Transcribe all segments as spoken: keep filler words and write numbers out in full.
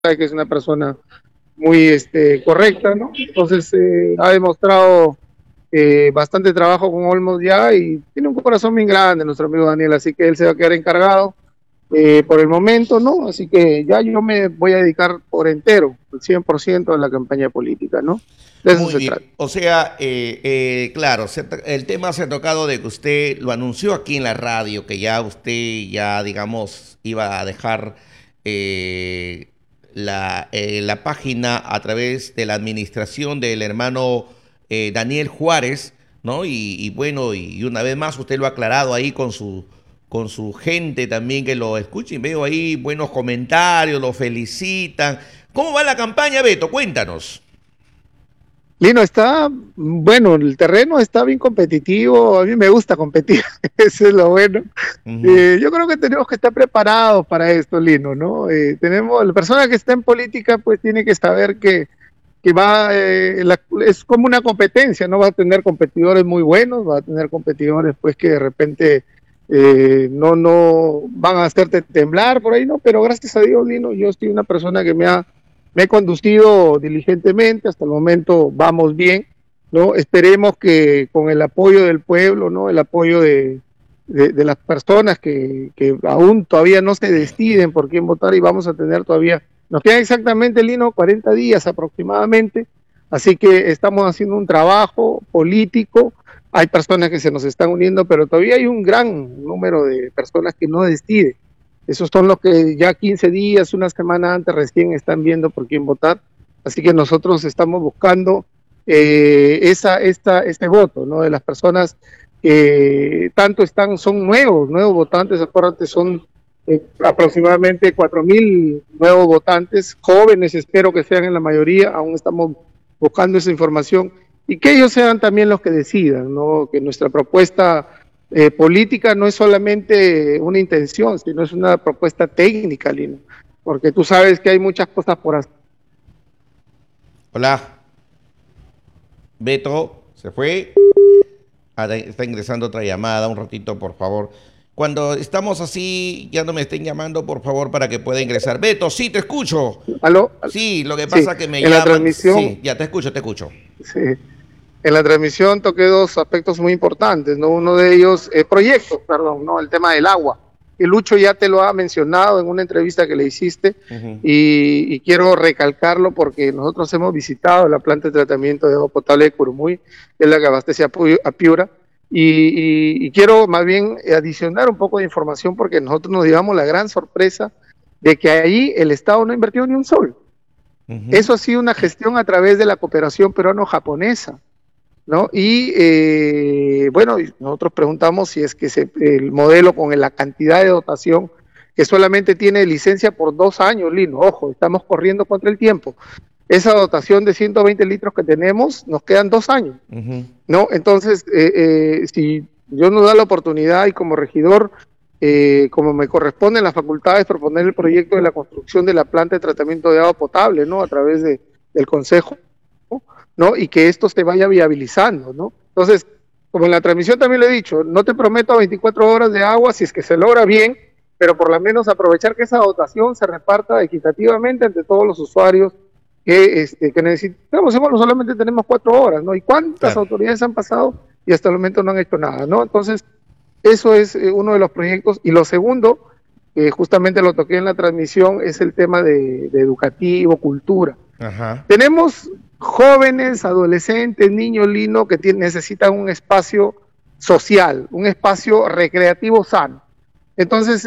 que es una persona muy este, correcta, ¿no? Entonces eh, ha demostrado eh, bastante trabajo con Olmos ya y tiene un corazón bien grande nuestro amigo Daniel, así que él se va a quedar encargado eh, por el momento, ¿no? Así que ya yo me voy a dedicar por entero, el cien por ciento a la campaña política, ¿no? De eso Muy se bien. trata. O sea, eh, eh, claro, se el tema se ha tocado de que usted lo anunció aquí en la radio, que ya usted ya, digamos, iba a dejar eh, la, eh, la página a través de la administración del hermano eh, Daniel Juárez, ¿no? Y, y bueno, y, y una vez más usted lo ha aclarado ahí con su, con su gente también que lo escuchen. Veo ahí buenos comentarios, lo felicitan. ¿Cómo va la campaña, Beto? Cuéntanos. Lino, está, bueno, el terreno está bien competitivo, a mí me gusta competir, eso es lo bueno. Ujú. Eh, yo creo que tenemos que estar preparados para esto, Lino, ¿no? Eh, tenemos, la persona que está en política pues tiene que saber que, que va, eh, la, es como una competencia, ¿no? Va a tener competidores muy buenos, va a tener competidores pues que de repente eh, no, no van a hacerte temblar por ahí, ¿no? Pero gracias a Dios, Lino, yo soy una persona que me ha me he conducido diligentemente, hasta el momento vamos bien, ¿no? Esperemos que con el apoyo del pueblo, ¿no? El apoyo de, de, de las personas que, que, aún todavía no se deciden por quién votar y vamos a tener todavía, nos quedan exactamente, Lino, cuarenta días aproximadamente, así que estamos haciendo un trabajo político, hay personas que se nos están uniendo, pero todavía hay un gran número de personas que no deciden. Esos son los que ya quince días, una semana antes recién están viendo por quién votar. Así que nosotros estamos buscando eh, esa, esta, este voto, ¿no? De las personas que tanto están, son nuevos, nuevos votantes, acuérdate, son eh, aproximadamente cuatro mil nuevos votantes, jóvenes, espero que sean en la mayoría, aún estamos buscando esa información, y que ellos sean también los que decidan, ¿no? Que nuestra propuesta eh, política no es solamente una intención, sino es una propuesta técnica, Lino, porque tú sabes que hay muchas cosas por hacer. Hola, Beto, ¿se fue? Ah, está ingresando otra llamada, un ratito, por favor. Cuando estamos así, ya no me estén llamando, por favor, para que pueda ingresar. Beto, sí, te escucho. ¿Aló? Sí, lo que Sí, pasa es que me en la llaman. transmisión, Sí, ya te escucho, te escucho. sí, en la transmisión toqué dos aspectos muy importantes, ¿no? Uno de ellos, eh, proyectos, perdón, ¿no? El tema del agua. Y Lucho ya te lo ha mencionado en una entrevista que le hiciste Ujú. y, y quiero recalcarlo porque nosotros hemos visitado la planta de tratamiento de agua potable de Curumuy, que es la que abastece a, Pu- a Piura, y, y- y quiero más bien adicionar un poco de información porque nosotros nos llevamos la gran sorpresa de que ahí el Estado no ha invertido ni un sol. Ujú. Eso ha sido una gestión a través de la cooperación peruano-japonesa, ¿no? Y eh, bueno, nosotros preguntamos si es que se, el modelo con la cantidad de dotación que solamente tiene licencia por dos años, Lino, ojo, estamos corriendo contra el tiempo. Esa dotación de ciento veinte litros que tenemos, nos quedan dos años, Ujú. ¿no? Entonces, eh, eh, si Dios nos da la oportunidad y como regidor, eh, como me corresponde en las facultades, proponer el proyecto de la construcción de la planta de tratamiento de agua potable, ¿no? A través de, del Consejo, ¿no? Y que esto se vaya viabilizando, ¿no? Entonces, como en la transmisión también le he dicho, no te prometo veinticuatro horas de agua si es que se logra bien, pero por lo menos aprovechar que esa dotación se reparta equitativamente entre todos los usuarios que, este, que necesitamos. Bueno, solamente tenemos cuatro horas, ¿no? ¿Y cuántas Claro. autoridades han pasado y hasta el momento no han hecho nada, ¿no? Entonces, eso es eh, uno de los proyectos. Y lo segundo, que eh, justamente lo toqué en la transmisión, es el tema de, de educativo, cultura. Ajá. Tenemos jóvenes, adolescentes, niños, Lino, que tienen, necesitan un espacio social, un espacio recreativo sano. Entonces,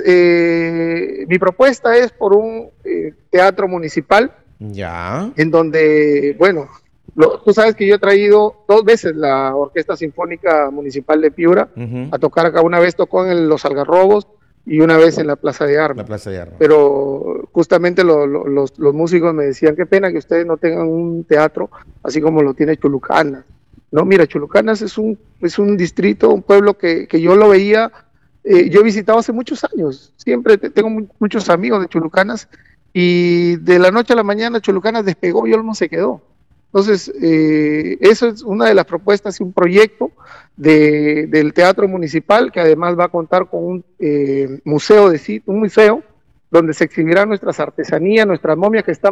eh, mi propuesta es por un eh, teatro municipal Ya. en donde, bueno, lo, tú sabes que yo he traído dos veces la Orquesta Sinfónica Municipal de Piura Ujú. a tocar acá. Una vez tocó en los Algarrobos y una vez en la Plaza de La Armas. Plaza de Armas. Pero justamente lo, lo, los, los músicos me decían, qué pena que ustedes no tengan un teatro así como lo tiene Chulucanas. No, mira, Chulucanas es un, es un distrito, un pueblo que, que yo lo veía, eh, yo he visitado hace muchos años, siempre te, tengo mu muchos amigos de Chulucanas y de la noche a la mañana Chulucanas despegó y Olmo se quedó. Entonces, eh, eso es una de las propuestas y un proyecto de, del Teatro Municipal que además va a contar con un eh, museo de sitio, un museo, donde se exhibirán nuestras artesanías, nuestras momias que están